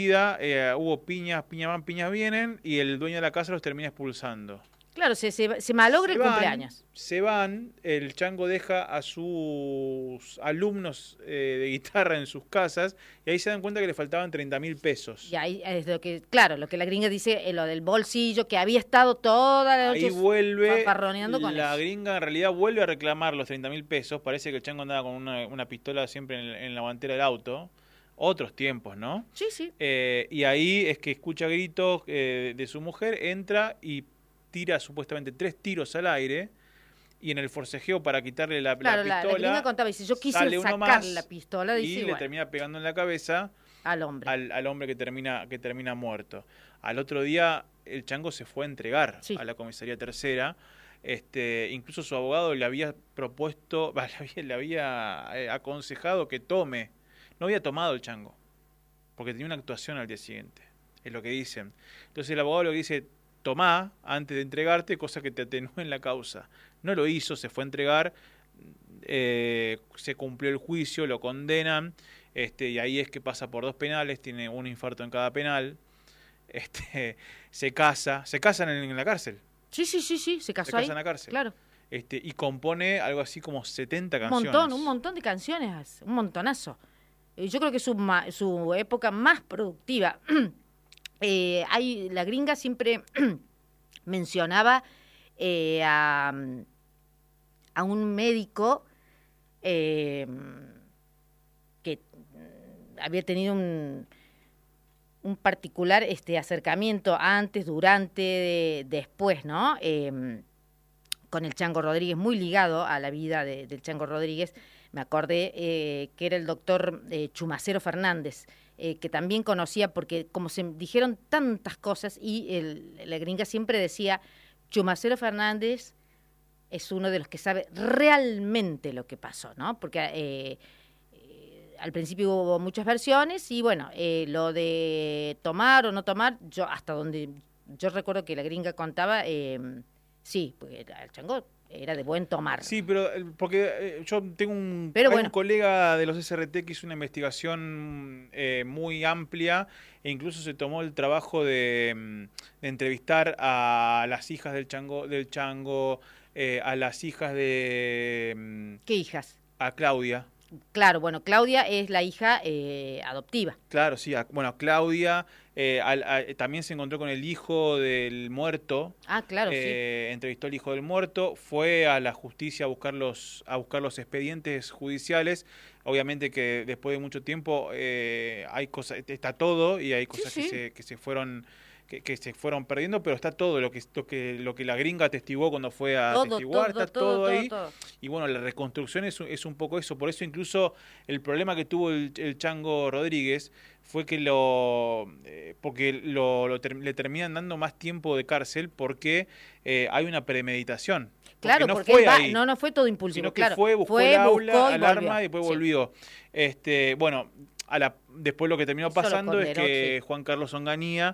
hubo piñas van, piñas vienen, y el dueño de la casa los termina expulsando. Claro, se malogra el cumpleaños. Se van, el chango deja a sus alumnos de guitarra en sus casas, y ahí se dan cuenta que le faltaban 30.000 pesos. Y ahí es lo que, claro, lo que la gringa dice, lo del bolsillo, que había estado toda la noche Ahí vuelve, fanfarroneando con la eso. gringa en realidad vuelve a reclamar los 30.000 pesos. Parece que el chango andaba con una pistola siempre en la guantera del auto. Otros tiempos, ¿no? Sí, sí. Y ahí es que escucha gritos de su mujer, entra y tira supuestamente 3 tiros al aire, y en el forcejeo para quitarle la Claro, pistola, la gringa contaba, dice, yo quise sale uno sacar más la pistola, dice, y y le bueno, termina pegando en la cabeza al hombre. al hombre que termina muerto. Al otro día el chango se fue a entregar Sí. a la comisaría tercera. Incluso su abogado le había propuesto, le había aconsejado que tome. No había tomado el chango, porque tenía una actuación al día siguiente, es lo que dicen. Entonces el abogado lo que dice: tomá antes de entregarte, cosa que te atenúe en la causa. No lo hizo, se fue a entregar, se cumplió el juicio, lo condenan, y ahí es que pasa por 2 penales, tiene un infarto en cada penal, se casan en la cárcel. Sí, se casó ahí. En la cárcel. Claro. Y compone algo así como 70 canciones. Un montón de canciones, un montonazo. Yo creo que es su época más productiva. La gringa siempre mencionaba a un médico que había tenido un particular acercamiento antes, durante, después, ¿no? Con el Chango Rodríguez, muy ligado a la vida del Chango Rodríguez. Me acordé que era el doctor Chumacero Fernández, que también conocía, porque como se dijeron tantas cosas, y la gringa siempre decía, Chumacero Fernández es uno de los que sabe realmente lo que pasó, ¿no? Porque al principio hubo muchas versiones, y bueno, lo de tomar o no tomar, yo hasta donde yo recuerdo que la gringa contaba, sí, porque el chango era de buen tomar. Sí, pero porque yo tengo un colega de los SRT que hizo una investigación muy amplia, e incluso se tomó el trabajo de entrevistar a las hijas del chango, a las hijas de... ¿Qué hijas? A Claudia. Claro, bueno, Claudia es la hija adoptiva. Claro, sí, bueno, Claudia también se encontró con el hijo del muerto. Ah, claro, sí. Entrevistó al hijo del muerto, fue a la justicia a buscar los expedientes judiciales. Obviamente que después de mucho tiempo hay cosas, está todo, y hay cosas que se fueron perdiendo, pero está todo lo que la gringa atestiguó cuando fue a atestiguar, está todo ahí. Todo. Y bueno, la reconstrucción es un poco eso. Por eso incluso el problema que tuvo el Chango Rodríguez fue que le terminan dando más tiempo de cárcel, porque hay una premeditación. Claro, porque no fue todo impulsivo, sino que claro. buscó el arma y después volvió. Bueno, después lo que terminó pasando es que Juan Carlos Onganía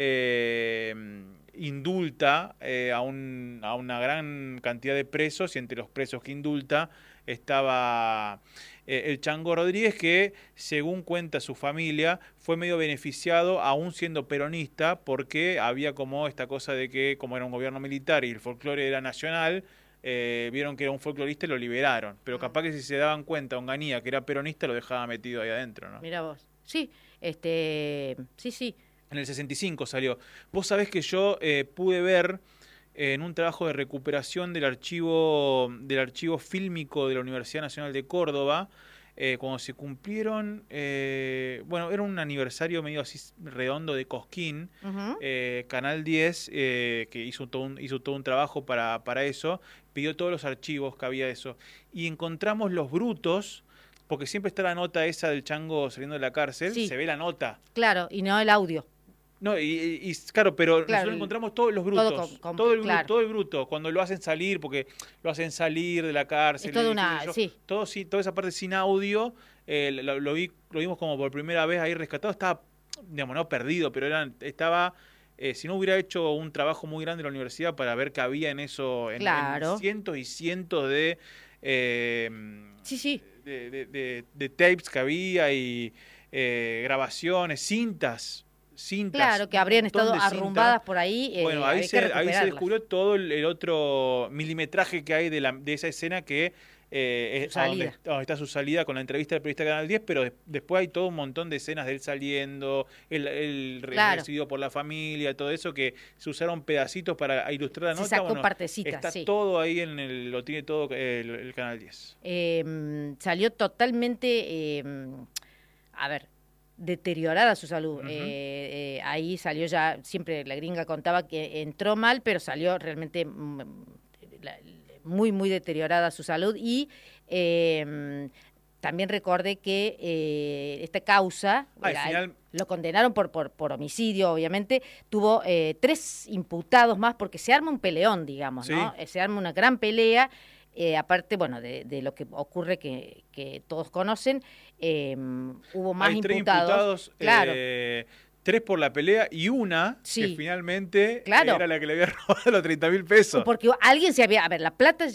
indulta a una gran cantidad de presos, y entre los presos que indulta estaba el Chango Rodríguez, que según cuenta su familia fue medio beneficiado aún siendo peronista, porque había como esta cosa de que como era un gobierno militar y el folclore era nacional, vieron que era un folclorista y lo liberaron, pero capaz que si se daban cuenta Onganía que era peronista, lo dejaba metido ahí adentro, ¿no? Mira vos. Sí, sí. En el 65 salió. Vos sabés que yo pude ver en un trabajo de recuperación del archivo fílmico de la Universidad Nacional de Córdoba, cuando se cumplieron, era un aniversario medio así redondo de Cosquín, Canal 10, que hizo todo un trabajo para eso, pidió todos los archivos que había de eso, y encontramos los brutos, porque siempre está la nota esa del chango saliendo de la cárcel, se ve la nota. Claro, y no el audio. No, claro, pero nosotros encontramos todos los brutos, todo el bruto, cuando lo hacen salir, porque lo hacen salir de la cárcel. Toda esa parte sin audio, lo vimos como por primera vez ahí rescatado. Estaba, digamos, no perdido, pero estaba, si no hubiera hecho un trabajo muy grande en la universidad para ver qué había en eso, en cientos y cientos de tapes que había, y grabaciones, cintas. Claro, que habrían estado arrumbadas por ahí. Bueno, ahí se descubrió todo el otro milimetraje que hay de esa escena que es donde está su salida con la entrevista del periodista de Canal 10, pero después hay todo un montón de escenas de él saliendo, el recibido por la familia, todo eso que se usaron pedacitos para ilustrar la nota. Se sacó partecitas, está todo ahí lo tiene todo el Canal 10. Salió totalmente, deteriorada su salud. Ahí salió ya, siempre la gringa contaba que entró mal, pero salió realmente muy, muy deteriorada su salud. Y también recordé que esta causa, lo condenaron por homicidio, obviamente, tuvo 3 imputados más, porque se arma un peleón, digamos, sí, ¿no? Se arma una gran pelea. Aparte, bueno, de lo que ocurre que todos conocen, hubo más imputados. Claro. 3 por la pelea y una que finalmente era la que le había robado los 30.000 pesos. Porque alguien se había... A ver, la plata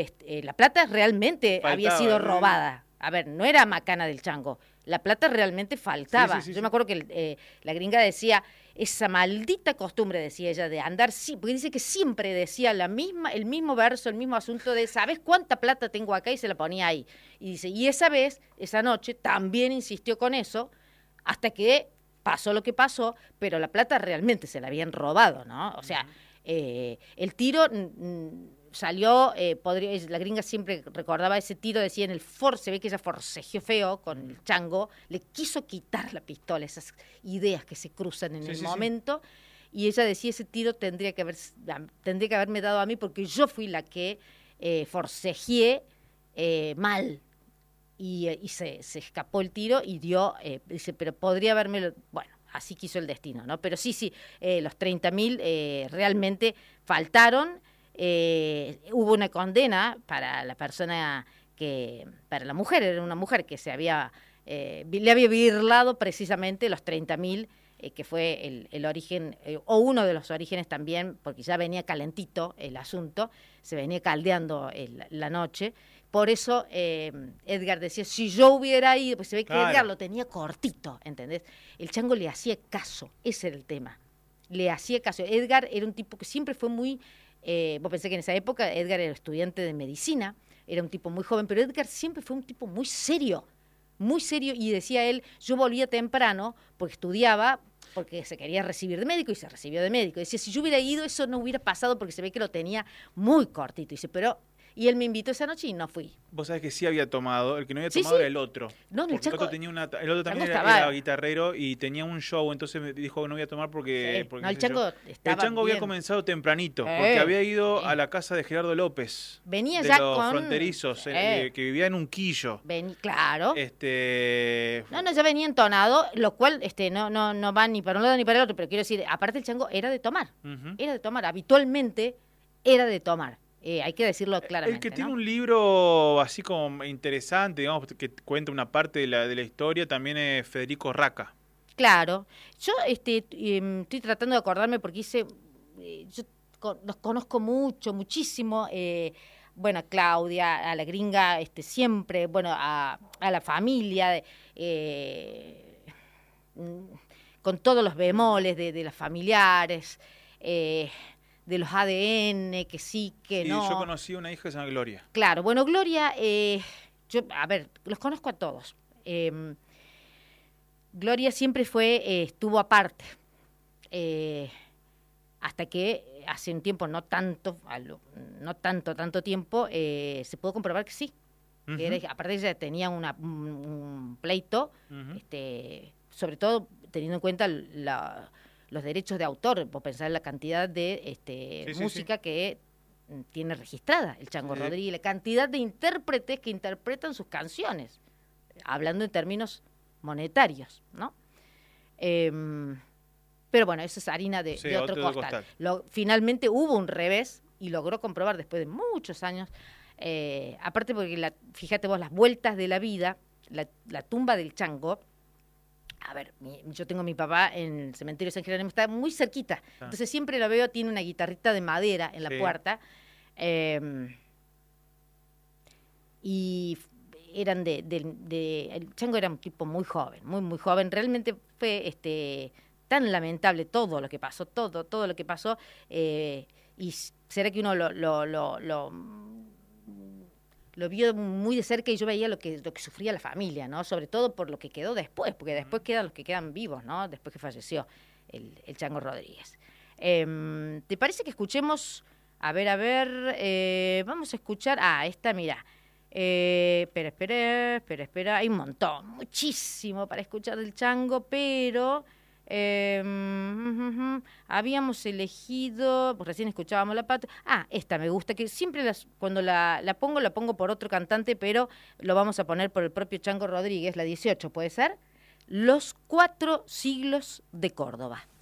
realmente había sido robada. A ver, no era macana del chango. La plata realmente faltaba. Yo me acuerdo que la gringa decía... Esa maldita costumbre, decía ella, de andar, porque dice que siempre decía el mismo verso, el mismo asunto de, ¿sabes cuánta plata tengo acá? Y se la ponía ahí. Y dice, y esa noche, también insistió con eso, hasta que pasó lo que pasó, pero la plata realmente se la habían robado, ¿no? O sea, el tiro salió, la gringa siempre recordaba ese tiro, decía se ve que ella forcejeó feo con el chango, le quiso quitar la pistola, esas ideas que se cruzan en el momento, y ella decía, ese tiro tendría que haberme dado a mí, porque yo fui la que forcejeé mal, y se escapó el tiro y dio, dice, pero podría haberme, bueno, así quiso el destino, ¿no? Pero sí, los 30.000 realmente faltaron. Hubo una condena para la persona para la mujer, era una mujer que le había birlado precisamente los 30.000, que fue el origen, o uno de los orígenes también, porque ya venía calentito el asunto, se venía caldeando la noche. Por eso Edgar decía, si yo hubiera ido, pues se ve que Edgar lo tenía cortito, ¿entendés? El chango le hacía caso, ese era el tema, le hacía caso. Edgar era un tipo que siempre fue muy... vos pensé que en esa época Edgar era estudiante de medicina, era un tipo muy joven, pero Edgar siempre fue un tipo muy serio, y decía él, yo volvía temprano porque estudiaba, porque se quería recibir de médico y se recibió de médico. Decía, si yo hubiera ido, eso no hubiera pasado porque se ve que lo tenía muy cortito. Dice, y él me invitó esa noche y no fui. Vos sabés que sí había tomado, el que no había tomado era el otro. No, el otro también era guitarrero y tenía un show, entonces me dijo que no voy a tomar porque no, el chango había comenzado tempranito, porque había ido a la casa de Gerardo López. Venía de ya los con... fronterizos, que vivía en un quillo. Claro. No, ya venía entonado, lo cual no va ni para un lado ni para el otro, pero quiero decir, aparte el chango era de tomar. Era de tomar, habitualmente era de tomar. Hay que decirlo claramente. El que tiene un libro así como interesante, digamos, que cuenta una parte de la historia, también es Federico Raca. Claro. Yo estoy tratando de acordarme porque yo los conozco muchísimo. Bueno, a Claudia, a la gringa, siempre, bueno, a la familia, con todos los bemoles de los familiares, de los ADN, que sí, que no. Sí, yo conocí a una hija que se llama Gloria. Claro, bueno, Gloria, los conozco a todos. Gloria siempre estuvo aparte, hasta que hace un tiempo, no tanto tiempo, se pudo comprobar que sí. Aparte ella tenía un pleito, sobre todo teniendo en cuenta los derechos de autor, por pensar en la cantidad de música que tiene registrada el Chango Rodríguez, la cantidad de intérpretes que interpretan sus canciones, hablando en términos monetarios, ¿no? Pero bueno, eso es harina de otro costal. Finalmente hubo un revés y logró comprobar después de muchos años, aparte porque, fíjate vos, las vueltas de la vida, la tumba del Chango. A ver, yo tengo a mi papá en el cementerio San Jerónimo, está muy cerquita. Entonces siempre lo veo, tiene una guitarrita de madera en la puerta. Y eran el Chango era un tipo muy joven, muy joven. Realmente fue tan lamentable todo lo que pasó, todo lo que pasó. Y será que uno lo vio muy de cerca y yo veía lo que sufría la familia, ¿no? Sobre todo por lo que quedó después, porque después quedan los que quedan vivos, ¿no? Después que falleció el Chango Rodríguez. ¿Te parece que escuchemos? A ver, vamos a escuchar. Esta, mira. Espera, hay un montón, muchísimo para escuchar del Chango, pero habíamos elegido, pues recién escuchábamos la pata. Esta me gusta, que siempre cuando la pongo por otro cantante, pero lo vamos a poner por el propio Chango Rodríguez, la 18, ¿puede ser? Los 4 siglos de Córdoba.